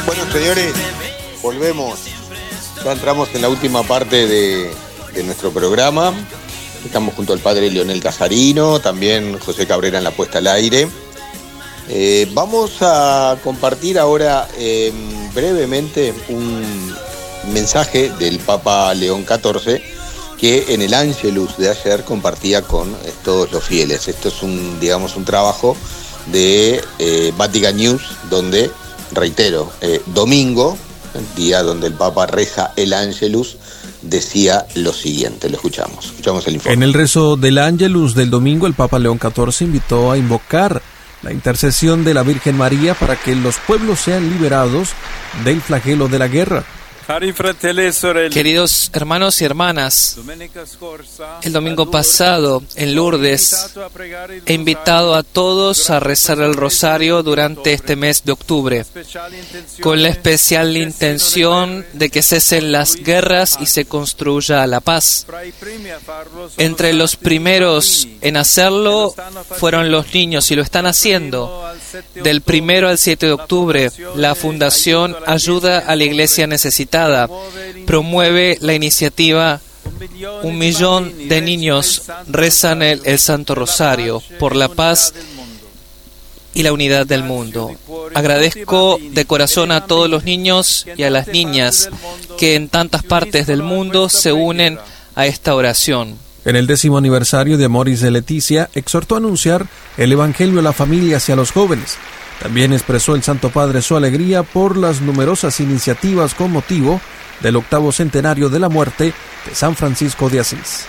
Bueno, señores, volvemos. Ya entramos en la última parte de nuestro programa. Estamos junto al padre Leonel Casarino, también José Cabrera en la puesta al aire. Vamos a compartir ahora brevemente un mensaje del Papa León XIV que en el Ángelus de ayer compartía con todos los fieles. Esto es un trabajo de Vatican News, donde, reitero, domingo, el día donde el Papa reza el Ángelus, decía lo siguiente. Lo escuchamos el informe. En el rezo del Ángelus del domingo, el Papa León XIV invitó a invocar la intercesión de la Virgen María para que los pueblos sean liberados del flagelo de la guerra. Queridos hermanos y hermanas, el domingo pasado en Lourdes he invitado a todos a rezar el rosario durante este mes de octubre, con la especial intención de que cesen las guerras y se construya la paz. Entre los primeros en hacerlo fueron los niños y lo están haciendo. Del 1 al 7 de octubre, la Fundación Ayuda a la Iglesia Necesitada promueve la iniciativa 1 millón de niños rezan el Santo Rosario por la paz y la unidad del mundo. Agradezco de corazón a todos los niños y a las niñas que en tantas partes del mundo se unen a esta oración. En el 10º aniversario de Amoris de Leticia, exhortó a anunciar el Evangelio a la familia y a los jóvenes. También expresó el Santo Padre su alegría por las numerosas iniciativas con motivo del 8º centenario de la muerte de San Francisco de Asís.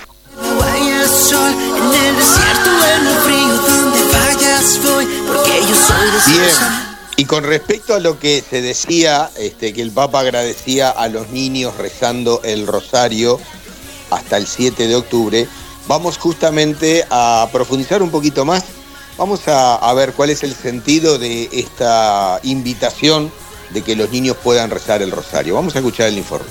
Bien, y con respecto a lo que se decía, que el Papa agradecía a los niños rezando el rosario hasta el 7 de octubre, vamos justamente a profundizar un poquito más. Vamos a ver cuál es el sentido de esta invitación de que los niños puedan rezar el rosario. Vamos a escuchar el informe.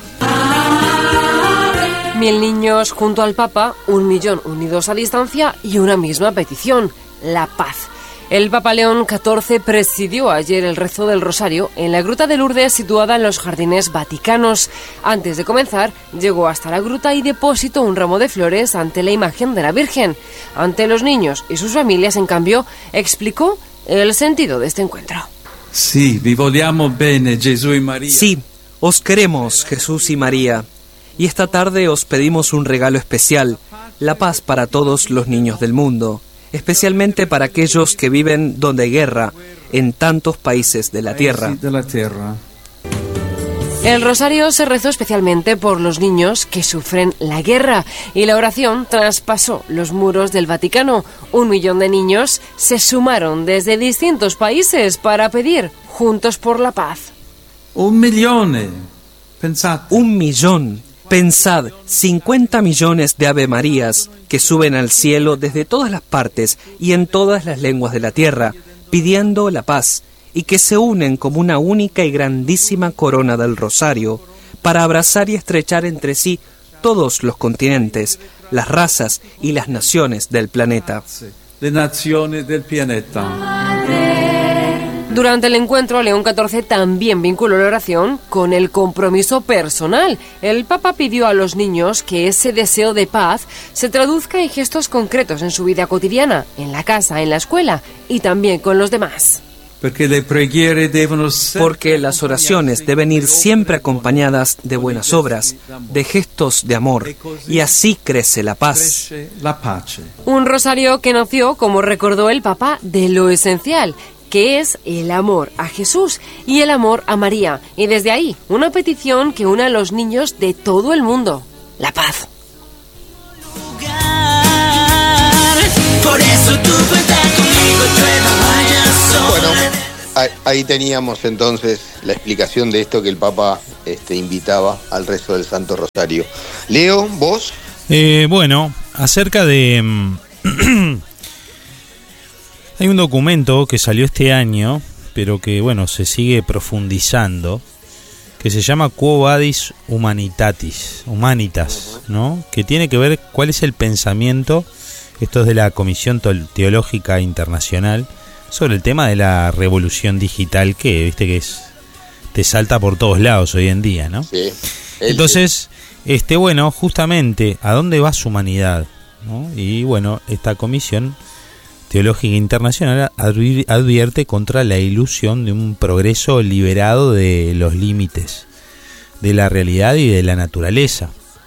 1000 niños junto al Papa, 1 millón unidos a distancia y una misma petición: la paz. El Papa León XIV presidió ayer el rezo del Rosario en la Gruta de Lourdes, situada en los Jardines Vaticanos. Antes de comenzar, llegó hasta la gruta y depositó un ramo de flores ante la imagen de la Virgen. Ante los niños y sus familias, en cambio, explicó el sentido de este encuentro. Sí, vi vogliamo bene, Gesù y María. Sí, os queremos, Jesús y María. Y esta tarde os pedimos un regalo especial, la paz para todos los niños del mundo, especialmente para aquellos que viven donde hay guerra, en tantos países de la tierra. El rosario se rezó especialmente por los niños que sufren la guerra y la oración traspasó los muros del Vaticano. 1 millón de niños se sumaron desde distintos países para pedir juntos por la paz. 1 millón, pensad. 1 millón. Pensad, 50 millones de Ave Marías que suben al cielo desde todas las partes y en todas las lenguas de la tierra, pidiendo la paz, y que se unen como una única y grandísima corona del rosario, para abrazar y estrechar entre sí todos los continentes, las razas y las naciones del planeta. Las naciones del planeta. Durante el encuentro, León XIV también vinculó la oración con el compromiso personal. El Papa pidió a los niños que ese deseo de paz se traduzca en gestos concretos en su vida cotidiana, en la casa, en la escuela y también con los demás. Porque las oraciones deben ir siempre acompañadas de buenas obras, de gestos de amor, y así crece la paz. Un rosario que nació, como recordó el Papa, de lo esencial, que es el amor a Jesús y el amor a María. Y desde ahí, una petición que une a los niños de todo el mundo: la paz. Por eso tú cuentas conmigo, bueno, ahí teníamos entonces la explicación de esto que el Papa invitaba al rezo del Santo Rosario. Leo, ¿vos? Bueno, acerca de... Hay un documento que salió este año, pero que, bueno, se sigue profundizando, que se llama Quo Vadis Humanitas, ¿no? Que tiene que ver cuál es el pensamiento, esto es de la Comisión Teológica Internacional, sobre el tema de la revolución digital, que viste que es te salta por todos lados hoy en día, ¿no? Sí. Entonces, bueno, justamente, ¿a dónde va su humanidad? ¿No? Y bueno, esta Comisión Teológica Internacional advierte contra la ilusión de un progreso liberado de los límites de la realidad y de la naturaleza.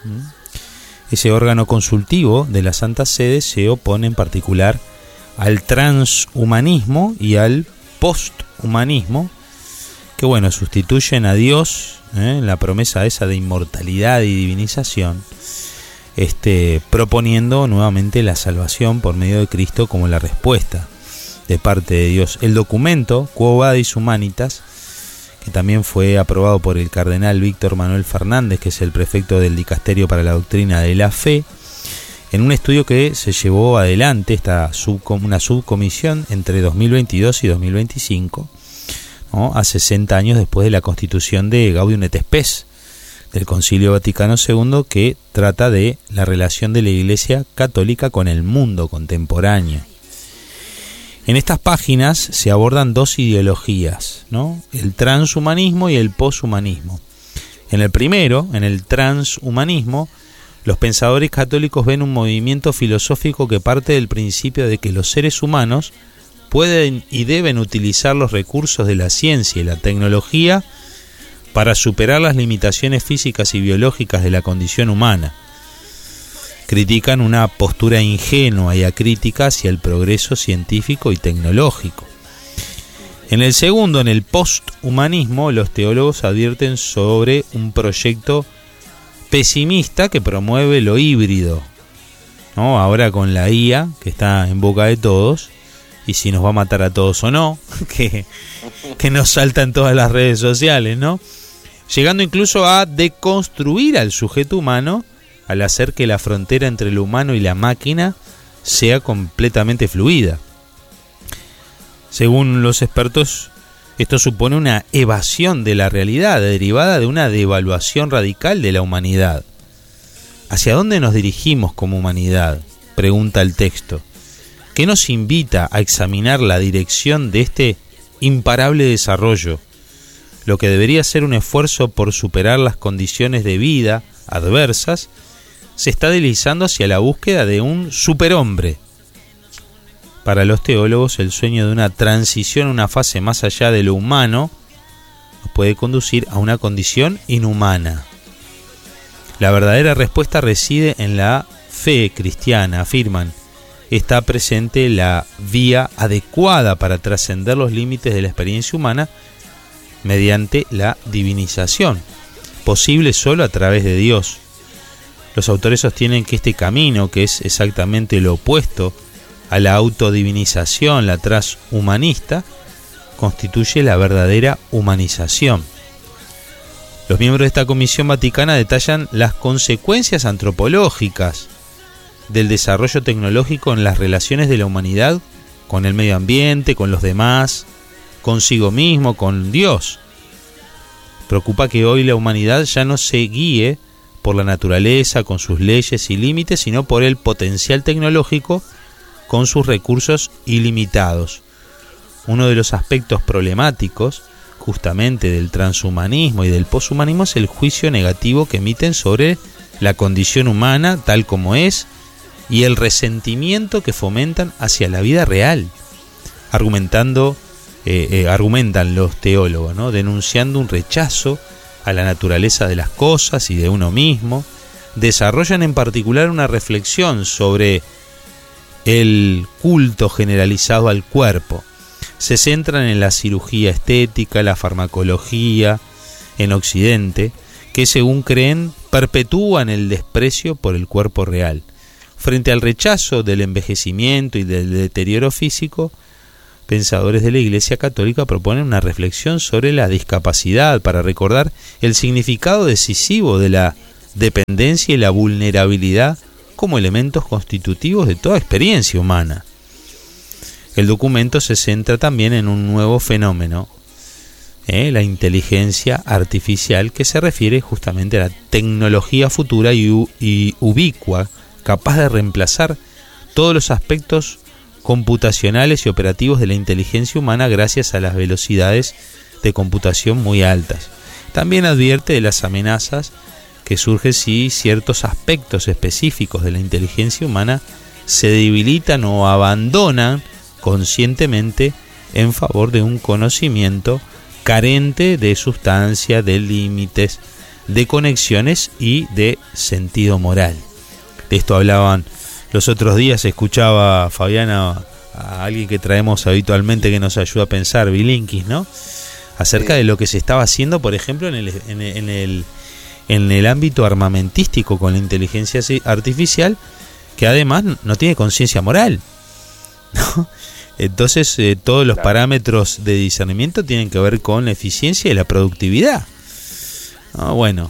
Ese órgano consultivo de la Santa Sede se opone en particular al transhumanismo y al posthumanismo, que bueno, sustituyen a Dios, la promesa esa de inmortalidad y divinización, proponiendo nuevamente la salvación por medio de Cristo como la respuesta de parte de Dios. El documento Quo Vadis Humanitas, que también fue aprobado por el cardenal Víctor Manuel Fernández, que es el prefecto del Dicasterio para la Doctrina de la Fe, en un estudio que se llevó adelante una subcomisión entre 2022 y 2025, ¿no? A 60 años después de la constitución de Gaudium et Spes del Concilio Vaticano II, que trata de la relación de la Iglesia Católica con el mundo contemporáneo. En estas páginas se abordan dos ideologías, ¿no? El transhumanismo y el poshumanismo. En el primero, en el transhumanismo, los pensadores católicos ven un movimiento filosófico que parte del principio de que los seres humanos pueden y deben utilizar los recursos de la ciencia y la tecnología para superar las limitaciones físicas y biológicas de la condición humana. Critican una postura ingenua y acrítica hacia el progreso científico y tecnológico. En el segundo, en el posthumanismo, los teólogos advierten sobre un proyecto pesimista que promueve lo híbrido, ¿no? Ahora con la IA, que está en boca de todos, y si nos va a matar a todos o no, que nos salta en todas las redes sociales, ¿no? Llegando incluso a deconstruir al sujeto humano al hacer que la frontera entre lo humano y la máquina sea completamente fluida. Según los expertos, esto supone una evasión de la realidad derivada de una devaluación radical de la humanidad. ¿Hacia dónde nos dirigimos como humanidad?, pregunta el texto. ¿Qué nos invita a examinar la dirección de este imparable desarrollo? Lo que debería ser un esfuerzo por superar las condiciones de vida adversas se está deslizando hacia la búsqueda de un superhombre. Para los teólogos, el sueño de una transición a una fase más allá de lo humano nos puede conducir a una condición inhumana. La verdadera respuesta reside en la fe cristiana, afirman. Está presente la vía adecuada para trascender los límites de la experiencia humana mediante la divinización, posible solo a través de Dios. Los autores sostienen que este camino, que es exactamente lo opuesto a la autodivinización, la transhumanista, constituye la verdadera humanización. Los miembros de esta Comisión Vaticana detallan las consecuencias antropológicas del desarrollo tecnológico en las relaciones de la humanidad con el medio ambiente, con los demás, consigo mismo, con Dios. Preocupa que hoy la humanidad ya no se guíe por la naturaleza con sus leyes y límites, sino por el potencial tecnológico con sus recursos ilimitados. Uno de los aspectos problemáticos justamente del transhumanismo y del poshumanismo es el juicio negativo que emiten sobre la condición humana tal como es y el resentimiento que fomentan hacia la vida real, argumentan los teólogos, ¿no? Denunciando un rechazo a la naturaleza de las cosas y de uno mismo. Desarrollan en particular una reflexión sobre el culto generalizado al cuerpo. Se centran en la cirugía estética, la farmacología en Occidente, que según creen perpetúan el desprecio por el cuerpo real. Frente al rechazo del envejecimiento y del deterioro físico, pensadores de la Iglesia Católica proponen una reflexión sobre la discapacidad para recordar el significado decisivo de la dependencia y la vulnerabilidad como elementos constitutivos de toda experiencia humana. El documento se centra también en un nuevo fenómeno, la inteligencia artificial, que se refiere justamente a la tecnología futura y ubicua, capaz de reemplazar todos los aspectos computacionales y operativos de la inteligencia humana gracias a las velocidades de computación muy altas. También advierte de las amenazas que surgen si ciertos aspectos específicos de la inteligencia humana se debilitan o abandonan conscientemente en favor de un conocimiento carente de sustancia, de límites, de conexiones y de sentido moral. De esto hablaban los otros días, escuchaba Fabiana a alguien que traemos habitualmente que nos ayuda a pensar, Bilinkis, ¿no? Acerca de lo que se estaba haciendo, por ejemplo, en el ámbito armamentístico con la inteligencia artificial, que además no tiene conciencia moral, ¿no? Entonces todos los parámetros de discernimiento tienen que ver con la eficiencia y la productividad. Bueno,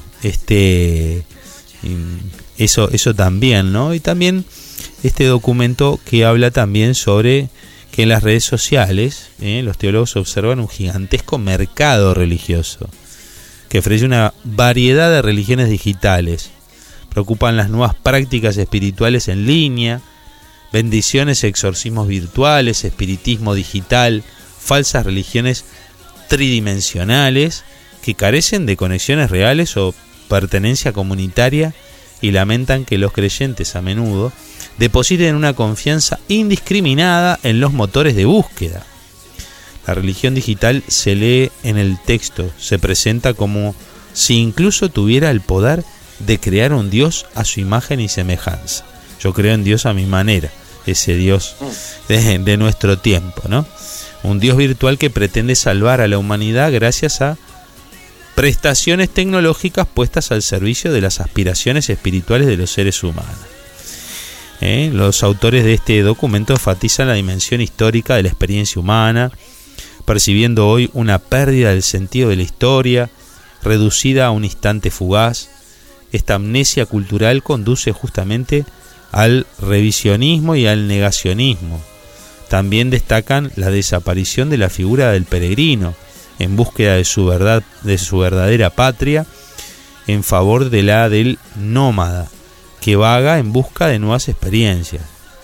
eso también, ¿no? Y también este documento que habla también sobre que en las redes sociales los teólogos observan un gigantesco mercado religioso que ofrece una variedad de religiones digitales. Preocupan las nuevas prácticas espirituales en línea, bendiciones, exorcismos virtuales, espiritismo digital, falsas religiones tridimensionales que carecen de conexiones reales o pertenencia comunitaria, y lamentan que los creyentes a menudo depositen una confianza indiscriminada en los motores de búsqueda. La religión digital se lee en el texto, se presenta como si incluso tuviera el poder de crear un Dios a su imagen y semejanza. Yo creo en Dios a mi manera, ese Dios de nuestro tiempo, ¿no? Un Dios virtual que pretende salvar a la humanidad gracias a prestaciones tecnológicas puestas al servicio de las aspiraciones espirituales de los seres humanos. Los autores de este documento enfatizan la dimensión histórica de la experiencia humana, percibiendo hoy una pérdida del sentido de la historia, reducida a un instante fugaz. Esta amnesia cultural conduce justamente al revisionismo y al negacionismo. También destacan la desaparición de la figura del peregrino en búsqueda de su verdad, de su verdadera patria, en favor de la del nómada que vaga en busca de nuevas experiencias.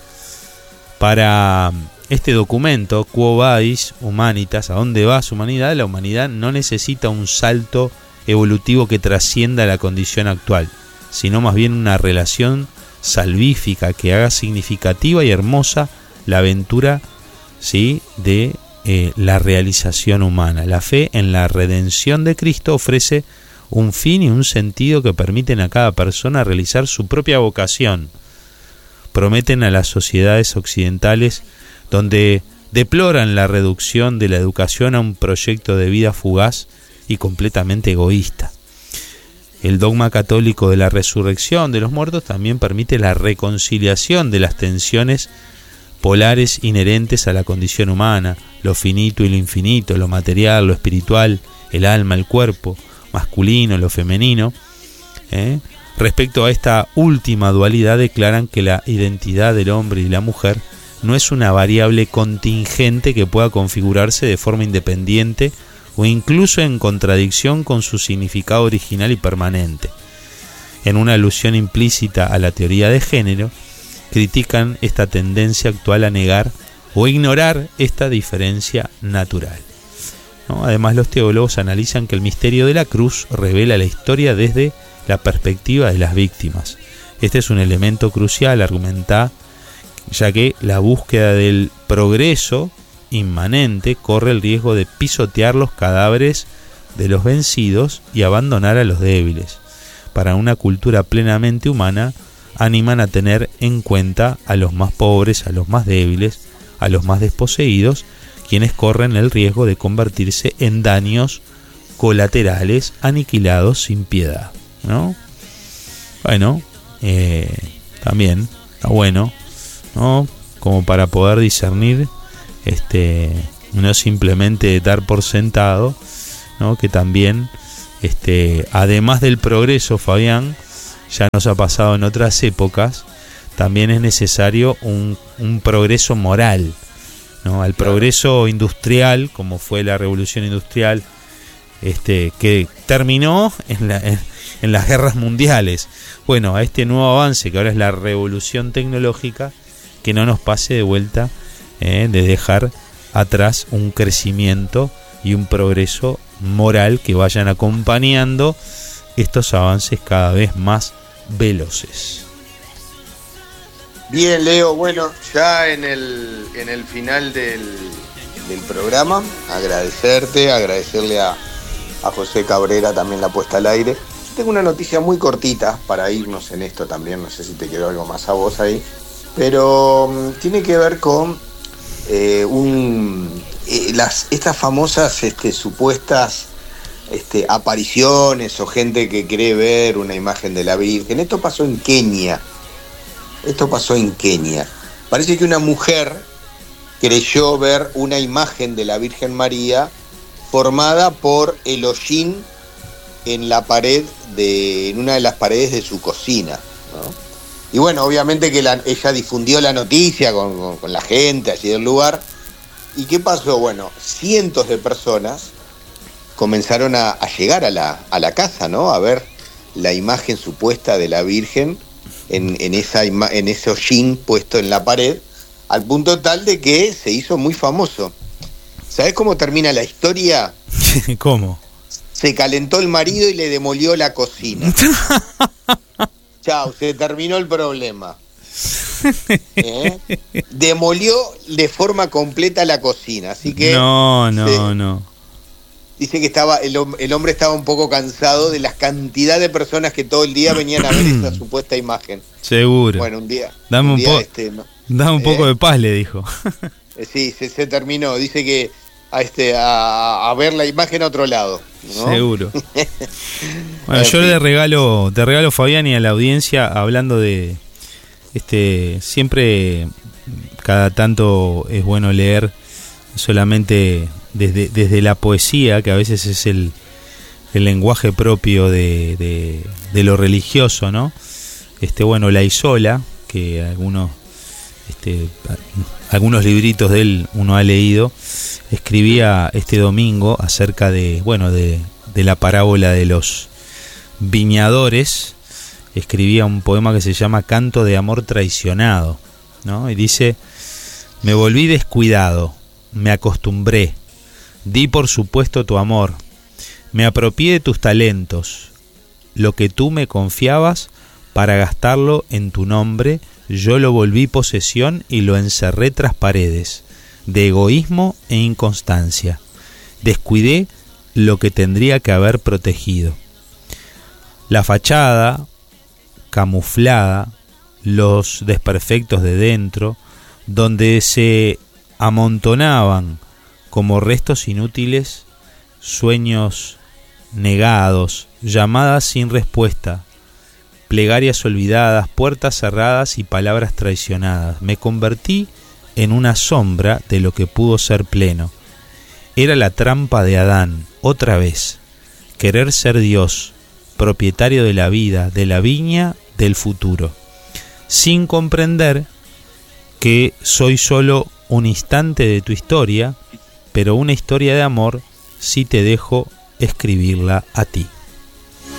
Para este documento, Quo Vadis Humanitas, ¿a dónde va su humanidad? La humanidad no necesita un salto evolutivo que trascienda la condición actual, sino más bien una relación salvífica que haga significativa y hermosa la aventura, ¿sí?, de la realización humana. La fe en la redención de Cristo ofrece un fin y un sentido que permiten a cada persona realizar su propia vocación. Prometen a las sociedades occidentales, donde deploran la reducción de la educación a un proyecto de vida fugaz y completamente egoísta. El dogma católico de la resurrección de los muertos también permite la reconciliación de las tensiones polares inherentes a la condición humana, lo finito y lo infinito, lo material, lo espiritual, el alma, el cuerpo, masculino, lo femenino. Respecto a esta última dualidad, declaran que la identidad del hombre y la mujer no es una variable contingente que pueda configurarse de forma independiente o incluso en contradicción con su significado original y permanente. En una alusión implícita a la teoría de género, critican esta tendencia actual a negar o ignorar esta diferencia natural, ¿no? Además, los teólogos analizan que el misterio de la cruz revela la historia desde la perspectiva de las víctimas. Este es un elemento crucial, argumenta, ya que la búsqueda del progreso inmanente corre el riesgo de pisotear los cadáveres de los vencidos y abandonar a los débiles. Para una cultura plenamente humana, animan a tener en cuenta a los más pobres, a los más débiles, a los más desposeídos, quienes corren el riesgo de convertirse en daños colaterales aniquilados sin piedad, ¿no? Bueno, también está bueno, ¿no?, como para poder discernir, no simplemente dar por sentado, ¿no?, que también, además del progreso, Fabián, ya nos ha pasado en otras épocas, también es necesario un progreso moral, ¿no? Al progreso industrial, como fue la revolución industrial, que terminó en las guerras mundiales. Bueno, a este nuevo avance que ahora es la revolución tecnológica, que no nos pase de vuelta de dejar atrás un crecimiento y un progreso moral que vayan acompañando estos avances cada vez más veloces. Bien, Leo, bueno, ya en el final del programa, agradecerle a José Cabrera también la puesta al aire. Yo tengo una noticia muy cortita para irnos en esto también, no sé si te quedó algo más a vos ahí, pero tiene que ver con estas famosas supuestas apariciones o gente que cree ver una imagen de la Virgen. Esto pasó en Kenia. Parece que una mujer creyó ver una imagen de la Virgen María formada por el hollín en una de las paredes de su cocina, ¿no? Y bueno, obviamente que ella difundió la noticia con la gente allí del lugar. ¿Y qué pasó? Bueno, cientos de personas comenzaron a llegar a la casa, ¿no? A ver la imagen supuesta de la Virgen en ese hollín puesto en la pared, al punto tal de que se hizo muy famoso. ¿Sabés cómo termina la historia? ¿Cómo? Se calentó el marido y le demolió la cocina. Chao, se terminó el problema. Demolió de forma completa la cocina, así que... No. Dice que el hombre estaba un poco cansado de la cantidad de personas que todo el día venían a ver esa supuesta imagen. Seguro. Bueno, un día dame un poco de paz, le dijo. Sí, se terminó. Dice que a ver la imagen a otro lado, ¿no? Seguro. Bueno, yo te regalo, Fabián, y a la audiencia, hablando de siempre cada tanto es bueno leer solamente desde la poesía, que a veces es el lenguaje propio de lo religioso, ¿no? Bueno, La Isola, que algunos libritos de él uno ha leído, escribía este domingo acerca de la parábola de los viñadores. Escribía un poema que se llama Canto de amor traicionado, ¿no? Y dice: me volví descuidado, me acostumbré, di por supuesto tu amor, me apropié de tus talentos, lo que tú me confiabas para gastarlo en tu nombre, yo lo volví posesión y lo encerré tras paredes, de egoísmo e inconstancia. Descuidé lo que tendría que haber protegido. La fachada camuflada, los desperfectos de dentro, donde se amontonaban como restos inútiles, sueños negados, llamadas sin respuesta, plegarias olvidadas, puertas cerradas y palabras traicionadas. Me convertí en una sombra de lo que pudo ser pleno. Era la trampa de Adán, otra vez, querer ser Dios, propietario de la vida, de la viña, del futuro, sin comprender que soy solo un instante de tu historia, pero una historia de amor sí te dejo escribirla a ti.